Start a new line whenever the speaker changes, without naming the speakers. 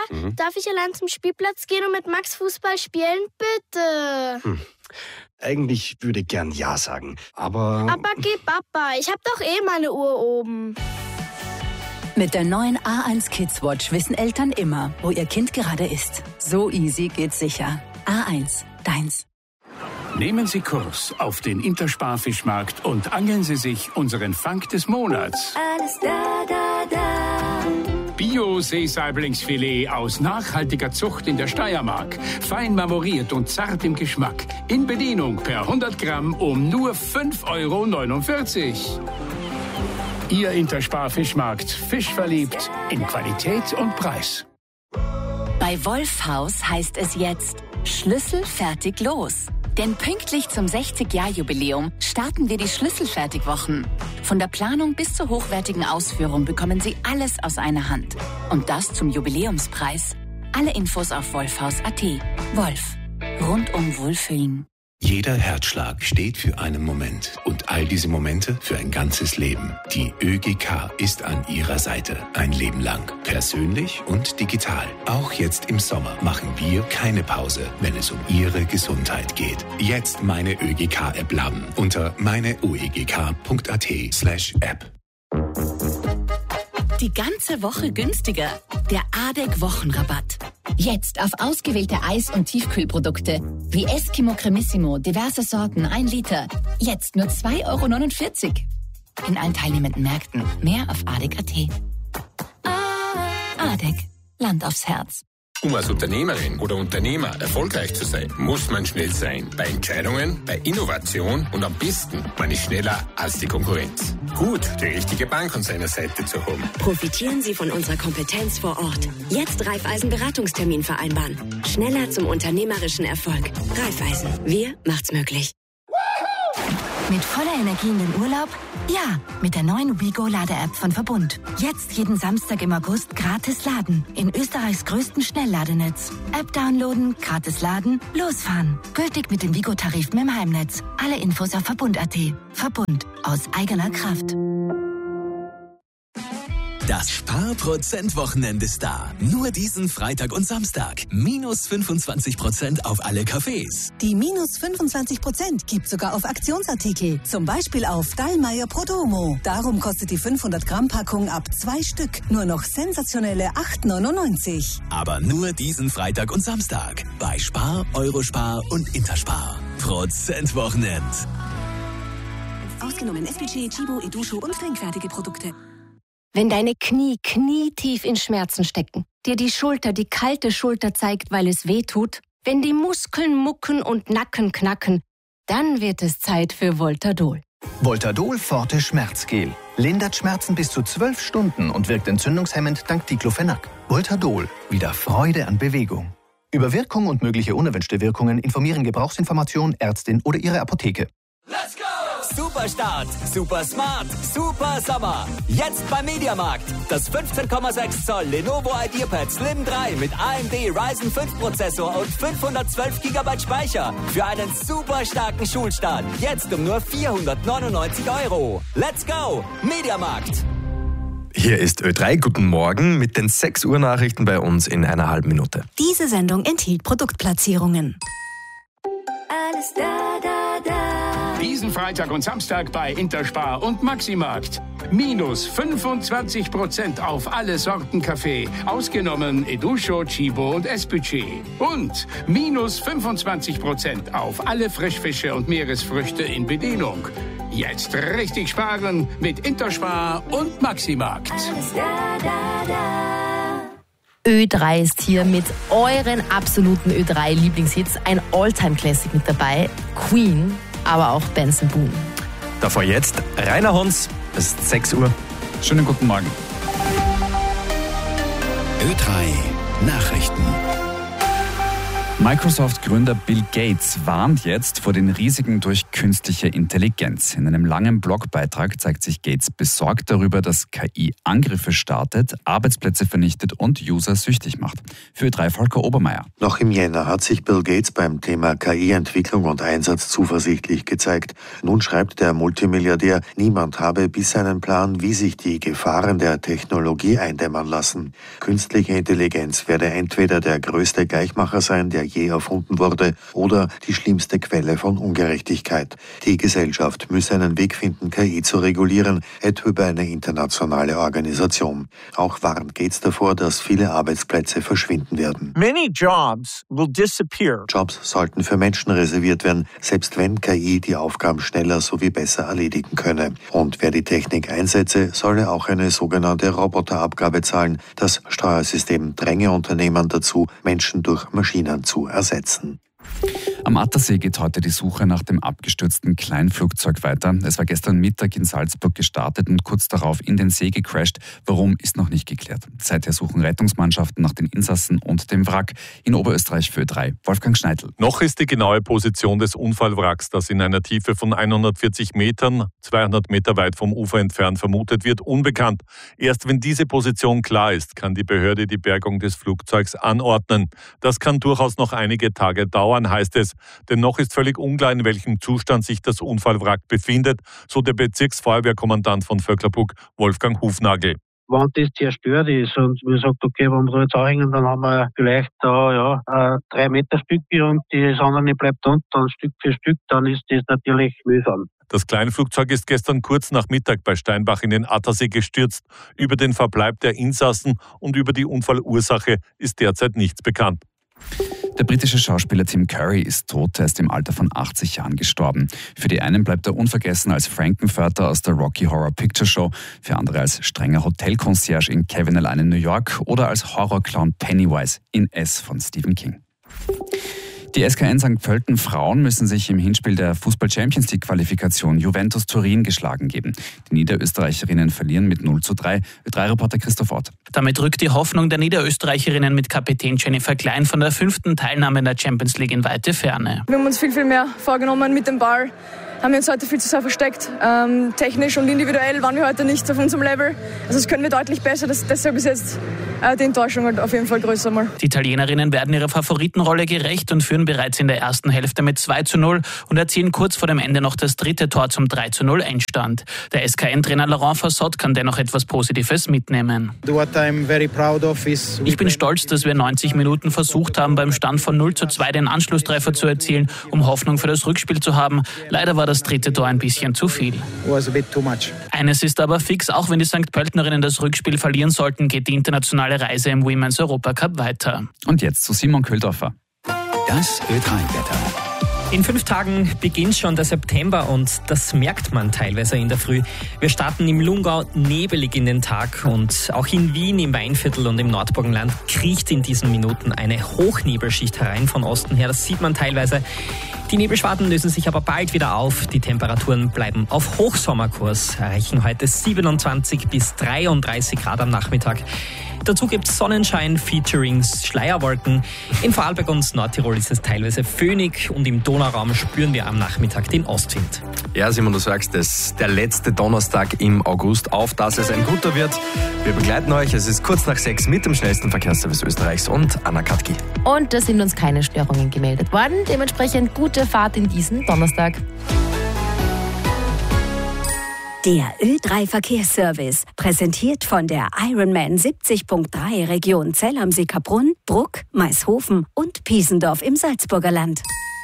darf ich allein zum Spielplatz gehen und mit Max Fußball spielen? Bitte.
Eigentlich würde ich gern Ja sagen, aber...
Aber geh Papa, ich hab doch meine Uhr oben.
Mit der neuen A1 Kids Watch wissen Eltern immer, wo ihr Kind gerade ist. So easy geht's sicher. A1, deins.
Nehmen Sie Kurs auf den Intersparfischmarkt und angeln Sie sich unseren Fang des Monats.
Alles da.
Bio-Seesaiblingsfilet aus nachhaltiger Zucht in der Steiermark. Fein marmoriert und zart im Geschmack. In Bedienung per 100 Gramm um nur 5,49 €. Ihr Intersparfischmarkt. Fischverliebt in Qualität und Preis.
Bei Wolfhaus heißt es jetzt Schlüssel fertig los. Denn pünktlich zum 60-Jahr-Jubiläum starten wir die Schlüsselfertigwochen. Von der Planung bis zur hochwertigen Ausführung bekommen Sie alles aus einer Hand. Und das zum Jubiläumspreis. Alle Infos auf wolfhaus.at. Wolf. Rundum Wohlfühlen.
Jeder Herzschlag steht für einen Moment und all diese Momente für ein ganzes Leben. Die ÖGK ist an Ihrer Seite ein Leben lang. Persönlich und digital. Auch jetzt im Sommer machen wir keine Pause, wenn es um Ihre Gesundheit geht. Jetzt meine ÖGK-App laden unter meineuegk.at/App.
Die ganze Woche günstiger. Der ADEC-Wochenrabatt. Jetzt auf ausgewählte Eis- und Tiefkühlprodukte wie Eskimo Cremissimo, diverse Sorten, 1 Liter. Jetzt nur 2,49 € in allen teilnehmenden Märkten. Mehr auf ADEC.at. ADEC. Land aufs Herz.
Um als Unternehmerin oder Unternehmer erfolgreich zu sein, muss man schnell sein. Bei Entscheidungen, bei Innovation und am besten, man ist schneller als die Konkurrenz. Gut, die richtige Bank an seiner Seite zu haben.
Profitieren Sie von unserer Kompetenz vor Ort. Jetzt Raiffeisen-Beratungstermin vereinbaren. Schneller zum unternehmerischen Erfolg. Raiffeisen. Wir macht's möglich.
Mit voller Energie in den Urlaub? Ja, mit der neuen WeGo-Lade-App von Verbund. Jetzt jeden Samstag im August gratis laden. In Österreichs größtem Schnellladenetz. App downloaden, gratis laden, losfahren. Gültig mit den WeGo-Tarifen im Heimnetz. Alle Infos auf Verbund.at. Verbund. Aus eigener Kraft.
Das Sparprozent-Wochenende ist da. Nur diesen Freitag und Samstag. Minus 25% auf alle Cafés.
Die minus 25% gibt sogar auf Aktionsartikel. Zum Beispiel auf Dallmayr Prodomo. Darum kostet die 500-Gramm-Packung ab 2 Stück nur noch sensationelle 8,99 €.
Aber nur diesen Freitag und Samstag. Bei Spar, Eurospar und Interspar. Prozentwochenend.
Ausgenommen SPG, Chibo, Edusho und trinkfertige Produkte.
Wenn deine Knie knietief in Schmerzen stecken, dir die Schulter die kalte Schulter zeigt, weil es weh tut, wenn die Muskeln mucken und Nacken knacken, dann wird es Zeit für Voltadol.
Voltadol Forte Schmerzgel. Lindert Schmerzen bis zu 12 Stunden und wirkt entzündungshemmend dank Diclofenac. Voltadol. Wieder Freude an Bewegung. Über Wirkung und mögliche unerwünschte Wirkungen informieren Gebrauchsinformation, Ärztin oder Ihre Apotheke.
Let's go! Super Start, super smart, super Sommer. Jetzt beim Mediamarkt. Das 15,6 Zoll Lenovo IdeaPad Slim 3 mit AMD Ryzen 5 Prozessor und 512 GB Speicher. Für einen super starken Schulstart. Jetzt um nur 499 €. Let's go! Mediamarkt.
Hier ist Ö3, guten Morgen mit den 6 Uhr Nachrichten bei uns in einer halben Minute.
Diese Sendung enthielt Produktplatzierungen.
Alles da.
Diesen Freitag und Samstag bei Interspar und Maximarkt. Minus 25% auf alle Sorten Kaffee. Ausgenommen Edusho, Chibo und S-Budget. Und minus 25% auf alle Frischfische und Meeresfrüchte in Bedienung. Jetzt richtig sparen mit Interspar und Maximarkt.
Ö3 ist hier mit euren absoluten Ö3-Lieblingshits. Ein All-Time-Classic mit dabei. Queen, aber auch Benson Boone.
Davor jetzt Rainer Hons. Es ist 6 Uhr.
Schönen guten Morgen.
Ö3 Nachrichten.
Microsoft-Gründer Bill Gates warnt jetzt vor den Risiken durch künstliche Intelligenz. In einem langen Blogbeitrag zeigt sich Gates besorgt darüber, dass KI Angriffe startet, Arbeitsplätze vernichtet und User süchtig macht. Für Ö3 Volker Obermeier.
Noch im Jänner hat sich Bill Gates beim Thema KI-Entwicklung und Einsatz zuversichtlich gezeigt. Nun schreibt der Multimilliardär, niemand habe bisher einen Plan, wie sich die Gefahren der Technologie eindämmern lassen. Künstliche Intelligenz werde entweder der größte Gleichmacher sein, der je erfunden wurde, oder die schlimmste Quelle von Ungerechtigkeit. Die Gesellschaft müsse einen Weg finden, KI zu regulieren, etwa über eine internationale Organisation. Auch warnt Gates davor, dass viele Arbeitsplätze verschwinden werden.
Many jobs will disappear.
Jobs sollten für Menschen reserviert werden, selbst wenn KI die Aufgaben schneller sowie besser erledigen könne. Und wer die Technik einsetze, solle auch eine sogenannte Roboterabgabe zahlen. Das Steuersystem dränge Unternehmen dazu, Menschen durch Maschinen zu ersetzen.
Am Attersee geht heute die Suche nach dem abgestürzten Kleinflugzeug weiter. Es war gestern Mittag in Salzburg gestartet und kurz darauf in den See gecrasht. Warum, ist noch nicht geklärt. Seither suchen Rettungsmannschaften nach den Insassen und dem Wrack. In Oberösterreich für Ö3 Wolfgang Schneidl.
Noch ist die genaue Position des Unfallwracks, das in einer Tiefe von 140 Metern, 200 Meter weit vom Ufer entfernt vermutet wird, unbekannt. Erst wenn diese Position klar ist, kann die Behörde die Bergung des Flugzeugs anordnen. Das kann durchaus noch einige Tage dauern, heißt es. Denn noch ist völlig unklar, in welchem Zustand sich das Unfallwrack befindet, so der Bezirksfeuerwehrkommandant von Vöcklerbruck, Wolfgang Hufnagel.
Wenn das zerstört ist und man sagt, okay, wenn wir da jetzt anhängen, dann haben wir vielleicht da 3 Meter Stücke und das andere bleibt unten, dann Stück für Stück, dann ist das natürlich mühsam.
Das Kleinflugzeug ist gestern kurz nach Mittag bei Steinbach in den Attersee gestürzt. Über den Verbleib der Insassen und über die Unfallursache ist derzeit nichts bekannt.
Der britische Schauspieler Tim Curry ist tot, er ist im Alter von 80 Jahren gestorben. Für die einen bleibt er unvergessen als Frankenfurter aus der Rocky Horror Picture Show, für andere als strenger Hotelconcierge in Kevin allein in New York oder als Horrorclown Pennywise in S von Stephen King. Die SKN St. Pölten Frauen müssen sich im Hinspiel der Fußball-Champions-League-Qualifikation Juventus Turin geschlagen geben. Die Niederösterreicherinnen verlieren mit 0:3. Ö3-Reporter Christoph Ott.
Damit rückt die Hoffnung der Niederösterreicherinnen mit Kapitän Jennifer Klein von der 5. Teilnahme in der Champions League in weite Ferne.
Wir haben uns viel mehr vorgenommen mit dem Ball. Haben wir uns heute viel zu sehr versteckt. Technisch und individuell waren wir heute nicht auf unserem Level. Also das können wir deutlich besser. Deshalb ist jetzt die Enttäuschung halt auf jeden Fall größer mal.
Die Italienerinnen werden ihrer Favoritenrolle gerecht und führen bereits in der ersten Hälfte mit 2:0 und erzielen kurz vor dem Ende noch das 3. Tor zum 3:0 Endstand. Der SKN-Trainer Laurent Fassot kann dennoch etwas Positives mitnehmen. Ich bin stolz, dass wir 90 Minuten versucht haben, beim Stand von 0:2 den Anschlusstreffer zu erzielen, um Hoffnung für das Rückspiel zu haben. Leider war das 3. Tor ein bisschen zu viel. Eines ist aber fix, auch wenn die St. Pöltenerinnen das Rückspiel verlieren sollten, geht die internationale Reise im Women's Europacup weiter.
Und jetzt zu Simon Köhldorfer.
Das Ö3-Wetter.
In 5 Tagen beginnt schon der September und das merkt man teilweise in der Früh. Wir starten im Lungau nebelig in den Tag und auch in Wien im Weinviertel und im Nordburgenland kriecht in diesen Minuten eine Hochnebelschicht herein von Osten her. Das sieht man teilweise. Die Nebelschwaden lösen sich aber bald wieder auf. Die Temperaturen bleiben auf Hochsommerkurs, erreichen heute 27 bis 33 Grad am Nachmittag. Dazu gibt es Sonnenschein featuring Schleierwolken. In Vorarlberg und Nordtirol ist es teilweise föhnig und im Donauraum spüren wir am Nachmittag den Ostwind.
Ja, Simon, du sagst es, der letzte Donnerstag im August, auf dass es ein guter wird. Wir begleiten euch, es ist kurz nach 6 mit dem schnellsten Verkehrsservice Österreichs und Anna Katki.
Und da sind uns keine Störungen gemeldet worden. Dementsprechend gute Fahrt in diesen Donnerstag.
Der Ö3 Verkehrsservice, präsentiert von der Ironman 70.3 Region Zell am See Kaprun, Bruck, Maishofen und Piesendorf im Salzburger Land.